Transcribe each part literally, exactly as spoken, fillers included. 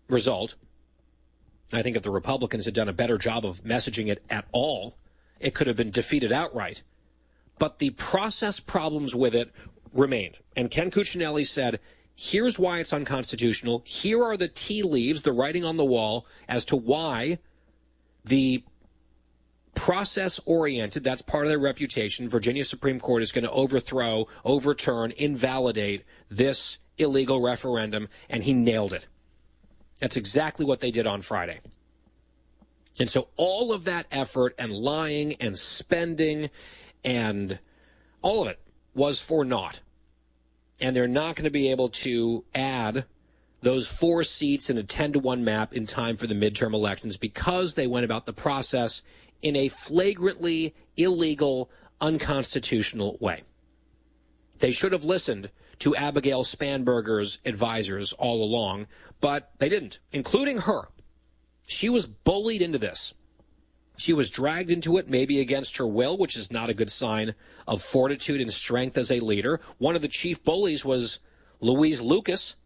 result. I think if the Republicans had done a better job of messaging it at all, it could have been defeated outright. But the process problems with it remained. And Ken Cuccinelli said, here's why it's unconstitutional. Here are the tea leaves, the writing on the wall, as to why the process-oriented, that's part of their reputation, Virginia Supreme Court is going to overthrow, overturn, invalidate this illegal referendum, and he nailed it. That's exactly what they did on Friday. And so all of that effort and lying and spending and all of it was for naught. And they're not going to be able to add those four seats in a ten to one map in time for the midterm elections because they went about the process in a flagrantly illegal, unconstitutional way. They should have listened to Abigail Spanberger's advisors all along, but they didn't, including her. She was bullied into this. She was dragged into it, maybe against her will, which is not a good sign of fortitude and strength as a leader. One of the chief bullies was Louise Lucas,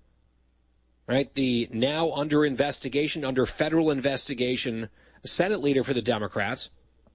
right? The now under investigation, under federal investigation, Senate leader for the Democrats,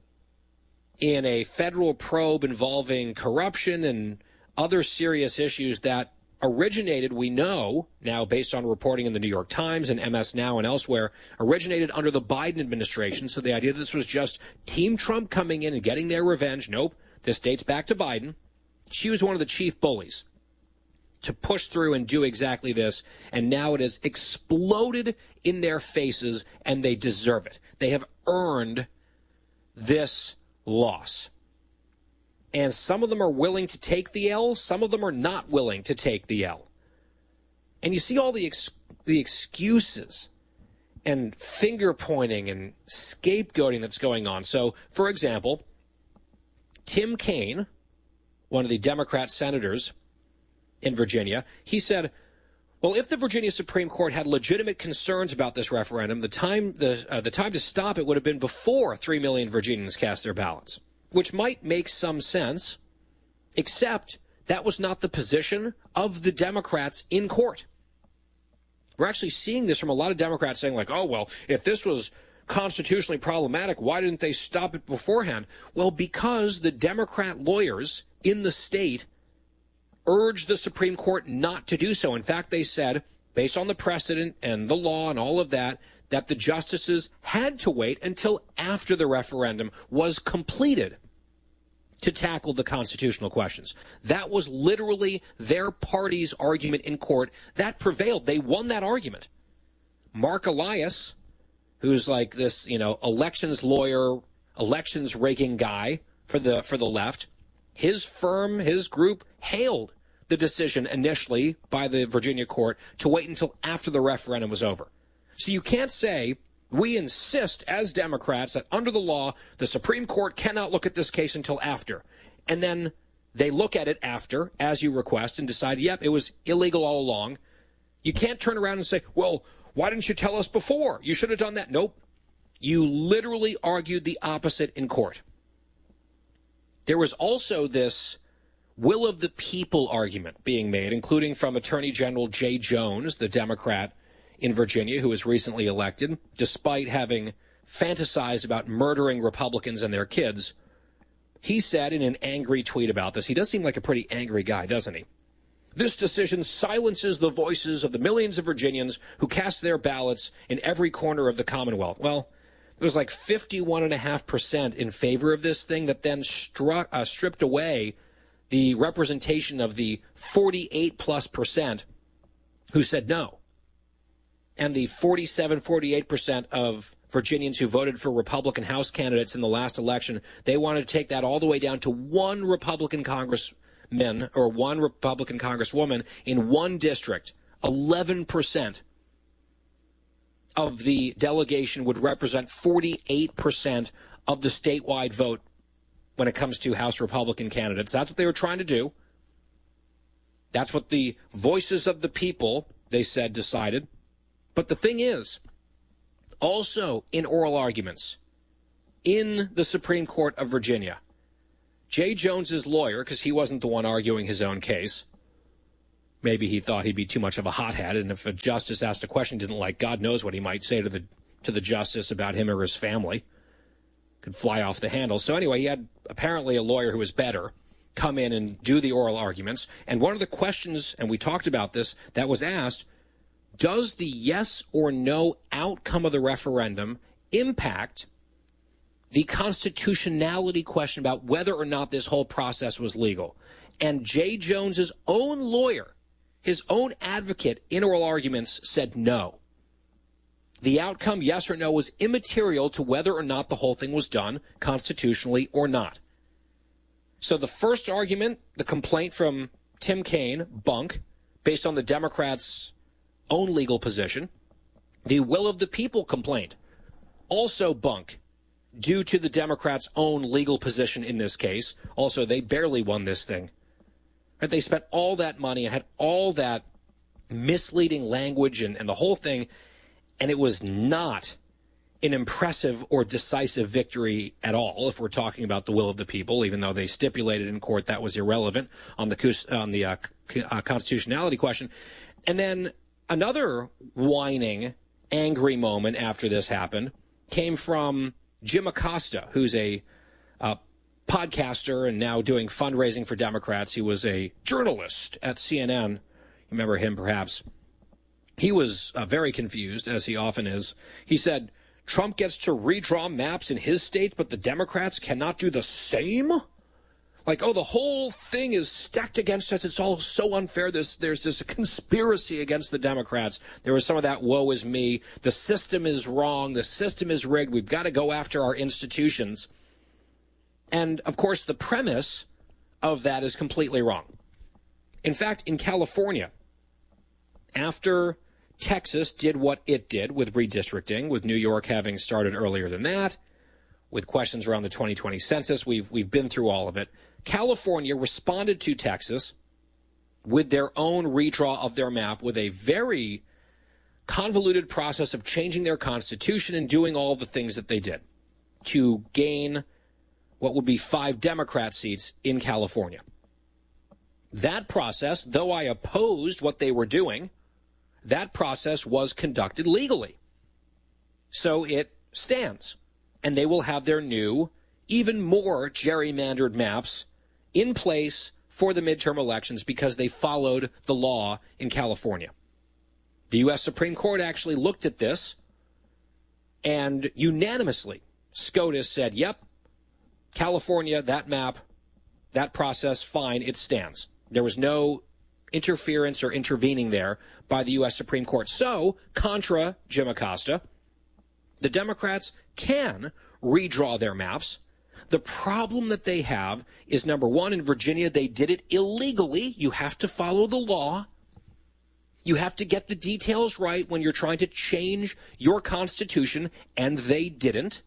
in a federal probe involving corruption and other serious issues that originated, we know, now based on reporting in the New York Times and M S Now and elsewhere, originated under the Biden administration. So the idea that this was just Team Trump coming in and getting their revenge, nope, this dates back to Biden. She was one of the chief bullies to push through and do exactly this, and now it has exploded in their faces, and they deserve it. They have earned this loss. And some of them are willing to take the L, some of them are not willing to take the L. And you see all the ex- the excuses and finger-pointing and scapegoating that's going on. So, for example, Tim Kaine, one of the Democrat senators in Virginia, he said, well, if the Virginia Supreme Court had legitimate concerns about this referendum, the time the uh, the time to stop it would have been before three million Virginians cast their ballots, which might make some sense, except that was not the position of the Democrats in court. We're actually seeing this from a lot of Democrats saying, like, oh, well, if this was constitutionally problematic, why didn't they stop it beforehand? Well, because the Democrat lawyers in the state urged the Supreme Court not to do so. In fact, they said, based on the precedent and the law and all of that, that the justices had to wait until after the referendum was completed to tackle the constitutional questions. That was literally their party's argument in court. That prevailed. They won that argument. Mark Elias, who's like this, you know, elections lawyer, elections rigging guy for the for the left, his firm, his group hailed the decision initially by the Virginia court to wait until after the referendum was over. So you can't say, we insist as Democrats that under the law, the Supreme Court cannot look at this case until after. And then they look at it after, as you request, and decide, yep, it was illegal all along. You can't turn around and say, well, why didn't you tell us before? You should have done that. Nope. You literally argued the opposite in court. There was also this will of the people argument being made, including from Attorney General Jay Jones, the Democrat in Virginia, who was recently elected, despite having fantasized about murdering Republicans and their kids. He said in an angry tweet about this, he does seem like a pretty angry guy, doesn't he? This decision silences the voices of the millions of Virginians who cast their ballots in every corner of the Commonwealth. Well, it was like fifty-one point five percent in favor of this thing that then struck, uh, stripped away the representation of the forty-eight plus percent who said no. And the forty-seven, forty-eight percent of Virginians who voted for Republican House candidates in the last election, they wanted to take that all the way down to one Republican congressman or one Republican congresswoman in one district. eleven percent of the delegation would represent forty-eight percent of the statewide vote when it comes to House Republican candidates. That's what they were trying to do. That's what the voices of the people, they said, decided. But the thing is, also in oral arguments in the Supreme Court of Virginia, Jay Jones's lawyer, because he wasn't the one arguing his own case, Maybe he thought he'd be too much of a hothead, and if a justice asked a question he didn't like, God knows what he might say to the to the justice about him or his family. Could fly off the handle. So anyway, he had apparently a lawyer who was better come in and do the oral arguments. And one of the questions, and we talked about this, that was asked, does the yes or no outcome of the referendum impact the constitutionality question about whether or not this whole process was legal? And Jay Jones's own lawyer, his own advocate in oral arguments, said no. The outcome, yes or no, was immaterial to whether or not the whole thing was done constitutionally or not. So the first argument, the complaint from Tim Kaine, bunk, based on the Democrats' own legal position. The will of the people complaint, also bunk, due to the Democrats' own legal position in this case. Also, they barely won this thing. Right? They spent all that money and had all that misleading language and, and the whole thing, and it was not an impressive or decisive victory at all, if we're talking about the will of the people, even though they stipulated in court that was irrelevant on the on the uh, uh, constitutionality question. And then another whining, angry moment after this happened came from Jim Acosta, who's a uh, podcaster and now doing fundraising for Democrats. He was a journalist at C N N. You remember him, perhaps. He was uh, very confused, as he often is. He said, Trump gets to redraw maps in his state, but the Democrats cannot do the same? Like, oh, the whole thing is stacked against us. It's all so unfair. There's, there's this conspiracy against the Democrats. There was some of that woe is me. The system is wrong. The system is rigged. We've got to go after our institutions. And, of course, the premise of that is completely wrong. In fact, in California, after Texas did what it did with redistricting, with New York having started earlier than that, with questions around the twenty twenty census, we've we've been through all of it. California responded to Texas with their own redraw of their map, with a very convoluted process of changing their constitution and doing all the things that they did to gain what would be five Democrat seats in California. That process, though I opposed what they were doing, that process was conducted legally. So it stands. And they will have their new, even more gerrymandered maps in place for the midterm elections because they followed the law in California. The U S Supreme Court actually looked at this and unanimously, SCOTUS said, yep, California, that map, that process, fine, it stands. There was no interference or intervening there by the U S Supreme Court. So, contra Jim Acosta, the Democrats can redraw their maps. The problem that they have is, number one, in Virginia, they did it illegally. You have to follow the law. You have to get the details right when you're trying to change your constitution, and they didn't.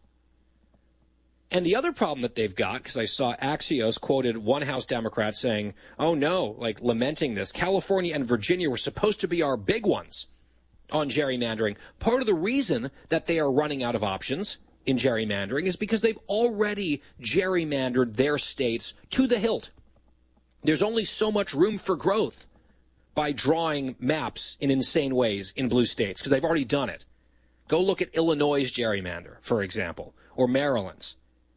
And the other problem that they've got, because I saw Axios quoted one House Democrat saying, oh no, like lamenting this, California and Virginia were supposed to be our big ones on gerrymandering. Part of the reason that they are running out of options in gerrymandering is because they've already gerrymandered their states to the hilt. There's only so much room for growth by drawing maps in insane ways in blue states, because they've already done it. Go look at Illinois' gerrymander, for example, or Maryland's.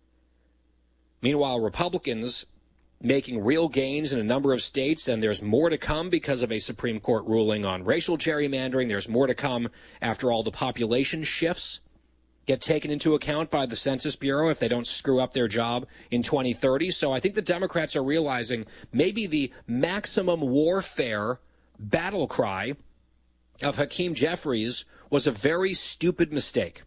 Meanwhile, Republicans making real gains in a number of states, and there's more to come because of a Supreme Court ruling on racial gerrymandering. There's more to come after all the population shifts get taken into account by the Census Bureau if they don't screw up their job in twenty thirty. So I think the Democrats are realizing maybe the maximum warfare battle cry of Hakeem Jeffries was a very stupid mistake.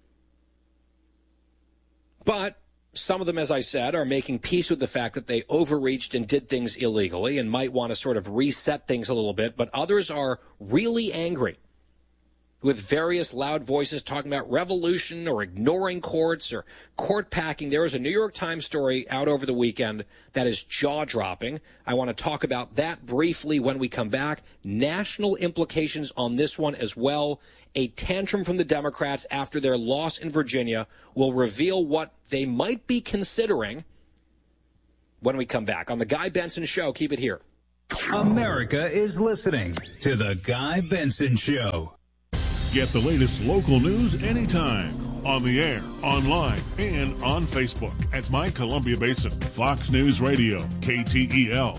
But some of them, as I said, are making peace with the fact that they overreached and did things illegally and might want to sort of reset things a little bit. But others are really angry, with various loud voices talking about revolution or ignoring courts or court packing. There was a New York Times story out over the weekend that is jaw-dropping. I want to talk about that briefly when we come back. National implications on this one as well. A tantrum from the Democrats after their loss in Virginia will reveal what they might be considering when we come back on the Guy Benson Show. Keep it here. America is listening to The Guy Benson Show. Get the latest local news anytime. On the air, online, and on Facebook at My Columbia Basin. Fox News Radio, K T E L.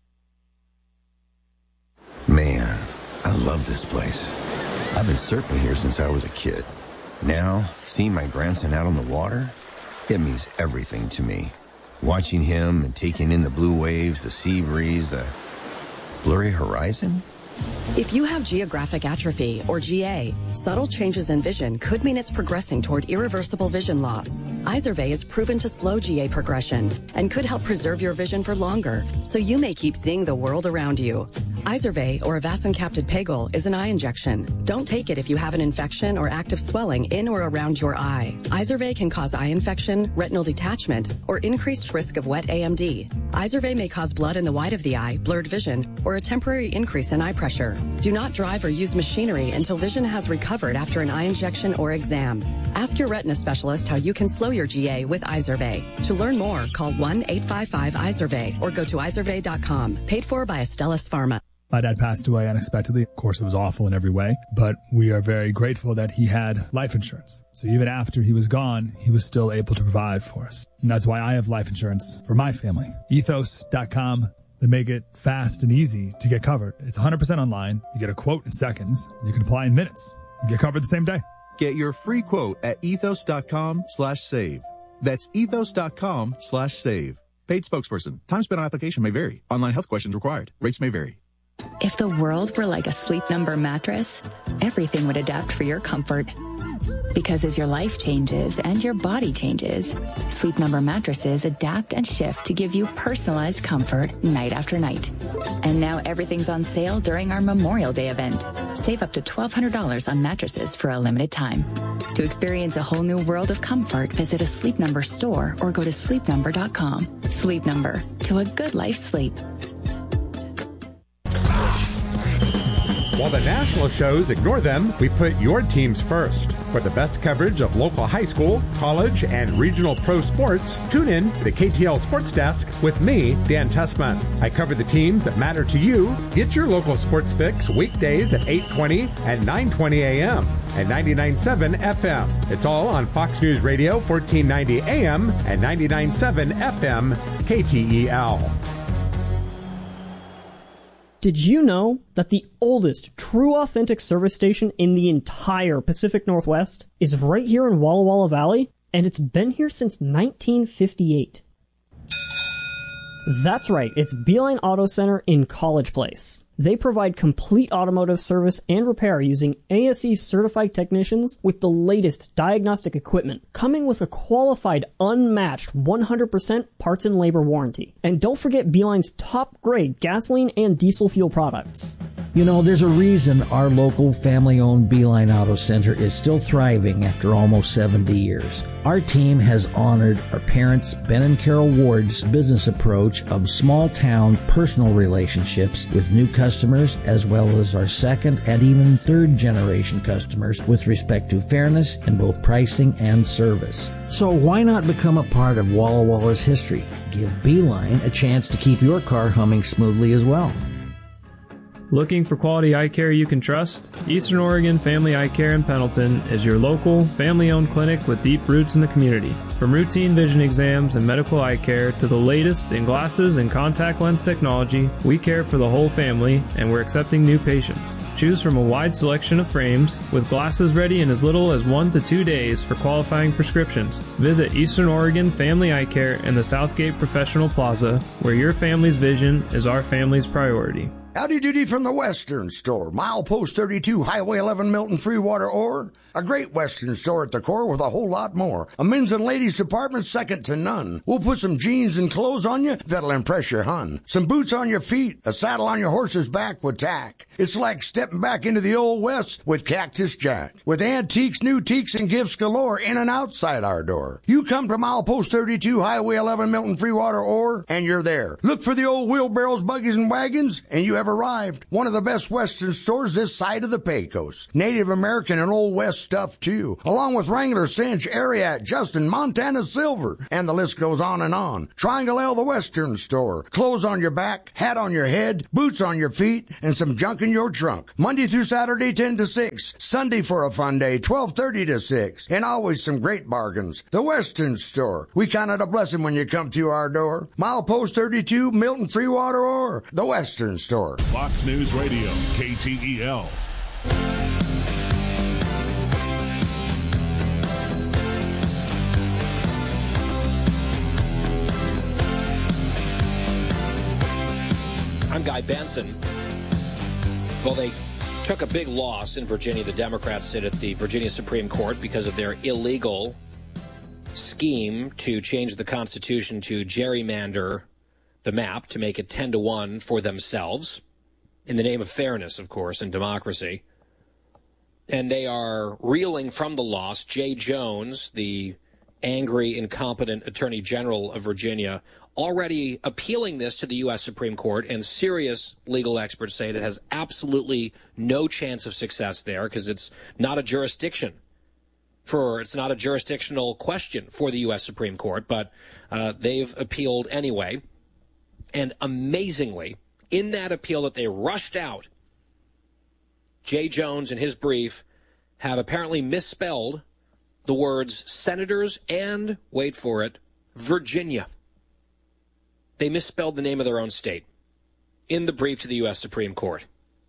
Man, I love this place. I've been surfing here since I was a kid. Now, seeing my grandson out on the water, it means everything to me. Watching him and taking in the blue waves, the sea breeze, the blurry horizon. If you have geographic atrophy, or G A, subtle changes in vision could mean it's progressing toward irreversible vision loss. Izervay is proven to slow G A progression and could help preserve your vision for longer, so you may keep seeing the world around you. Izervay, or avacincaptad pegol, is an eye injection. Don't take it if you have an infection or active swelling in or around your eye. Izervay can cause eye infection, retinal detachment, or increased risk of wet A M D. Izervay may cause blood in the white of the eye, blurred vision, or a temporary increase in eye pressure. Do not drive or use machinery until vision has recovered after an eye injection or exam. Ask your retina specialist how you can slow your G A with Izervay. To learn more, call one eight five five Izervay or go to izervay dot com. Paid for by Astellas Pharma. My dad passed away unexpectedly. Of course, it was awful in every way, but we are very grateful that he had life insurance. So even after he was gone, he was still able to provide for us. And that's why I have life insurance for my family. ethos dot com. They make it fast and easy to get covered. It's one hundred percent online. You get a quote in seconds. And you can apply in minutes. You get covered the same day. Get your free quote at ethos dot com slash save. That's ethos dot com slash save. Paid spokesperson. Time spent on application may vary. Online health questions required. Rates may vary. If the world were like a Sleep Number mattress, everything would adapt for your comfort. Because as your life changes and your body changes, Sleep Number mattresses adapt and shift to give you personalized comfort night after night. And now everything's on sale during our Memorial Day event. Save up to twelve hundred dollars on mattresses for a limited time. To experience a whole new world of comfort, visit a Sleep Number store or go to sleep number dot com. Sleep Number, to a good life sleep. While the national shows ignore them, we put your teams first. For the best coverage of local high school, college, and regional pro sports, tune in to the K T L Sports Desk with me, Dan Tessman. I cover the teams that matter to you. Get your local sports fix weekdays at eight twenty and nine twenty a.m. and ninety-nine point seven F M. It's all on Fox News Radio, fourteen ninety A M and ninety-nine point seven F M, K T E L. Did you know that the oldest true authentic service station in the entire Pacific Northwest is right here in Walla Walla Valley? And it's been here since nineteen fifty-eight. That's right, it's Beeline Auto Center in College Place. They provide complete automotive service and repair using A S E certified technicians with the latest diagnostic equipment, coming with a qualified, unmatched one hundred percent parts and labor warranty. And don't forget Beeline's top-grade gasoline and diesel fuel products. You know, there's a reason our local family-owned Beeline Auto Center is still thriving after almost seventy years. Our team has honored our parents, Ben and Carol Ward's business approach of small-town personal relationships with new customers, as well as our second and even third-generation customers with respect to fairness in both pricing and service. So why not become a part of Walla Walla's history? Give Beeline a chance to keep your car humming smoothly as well. Looking for quality eye care you can trust? Eastern Oregon Family Eye Care in Pendleton is your local, family-owned clinic with deep roots in the community. From routine vision exams and medical eye care to the latest in glasses and contact lens technology, we care for the whole family, and we're accepting new patients. Choose from a wide selection of frames, with glasses ready in as little as one to two days for qualifying prescriptions. Visit Eastern Oregon Family Eye Care in the Southgate Professional Plaza, where your family's vision is our family's priority. Howdy doody from the Western Store, milepost thirty-two, Highway eleven, Milton, Freewater, Ore. A great Western store at the core with a whole lot more. A men's and ladies department second to none. We'll put some jeans and clothes on you that'll impress your hun. Some boots on your feet, a saddle on your horse's back with tack. It's like stepping back into the old West with Cactus Jack. With antiques, new teaks, and gifts galore in and outside our door. You come to milepost thirty-two, Highway eleven, Milton, Freewater, Ore, and you're there. Look for the old wheelbarrows, buggies, and wagons, and you have have arrived. One of the best Western stores this side of the Pecos. Native American and Old West stuff, too. Along with Wrangler, Cinch, Ariat, Justin, Montana Silver. And the list goes on and on. Triangle L, the Western store. Clothes on your back, hat on your head, boots on your feet, and some junk in your trunk. Monday through Saturday, ten to six. Sunday for a fun day, twelve thirty to six. And always some great bargains. The Western store. We count it a blessing when you come to our door. Milepost thirty-two, Milton Freewater, or the Western store. Fox News Radio, K T E L. I'm Guy Benson. Well, they took a big loss in Virginia. The Democrats did at the Virginia Supreme Court because of their illegal scheme to change the Constitution to gerrymander the map to make it ten to one for themselves, in the name of fairness, of course, and democracy. And they are reeling from the loss. Jay Jones, the angry, incompetent Attorney General of Virginia, already appealing this to the U S Supreme Court, and serious legal experts say it has absolutely no chance of success there because it's not a jurisdiction for, it's not a jurisdictional question for the U S Supreme Court, but uh, they've appealed anyway. And amazingly, in that appeal that they rushed out, Jay Jones in his brief have apparently misspelled the words senators and, wait for it, Virginia. They misspelled the name of their own state in the brief to the U S Supreme Court.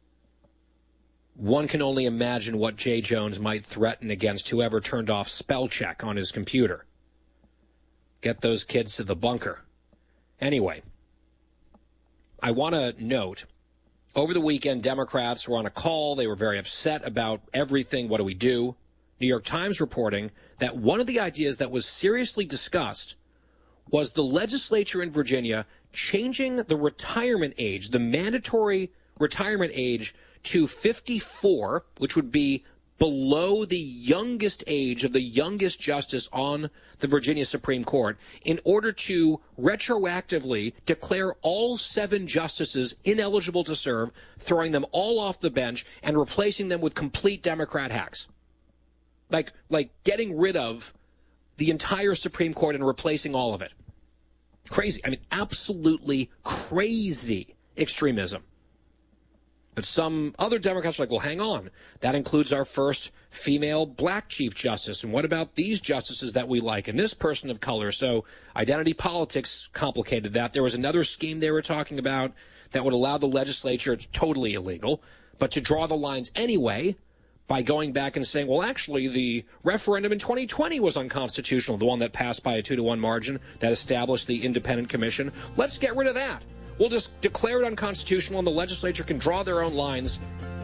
One can only imagine what Jay Jones might threaten against whoever turned off spell check on his computer. Get those kids to the bunker. Anyway, I want to note, over the weekend, Democrats were on a call. They were very upset about everything. What do we do? New York Times reporting that one of the ideas that was seriously discussed was the legislature in Virginia changing the retirement age, the mandatory retirement age, to fifty-four, which would be below the youngest age of the youngest justice on the Virginia Supreme Court, in order to retroactively declare all seven justices ineligible to serve, throwing them all off the bench and replacing them with complete Democrat hacks. Like, like getting rid of the entire Supreme Court and replacing all of it. Crazy. I mean, absolutely crazy extremism. But some other Democrats are like, well, hang on. That includes our first female black Chief Justice. And what about these justices that we like? And this person of color. So identity politics complicated that. There was another scheme they were talking about that would allow the legislature, it's totally illegal, but to draw the lines anyway by going back and saying, well, actually, the referendum in twenty twenty was unconstitutional, the one that passed by a two to one margin that established the independent commission. Let's get rid of that. We'll just declare it unconstitutional and the legislature can draw their own lines.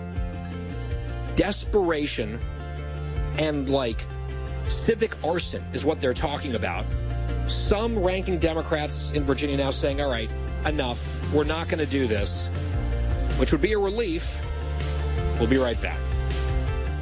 Desperation and, like, civic arson is what they're talking about. Some ranking Democrats in Virginia now saying, all right, enough. We're not going to do this, which would be a relief. We'll be right back.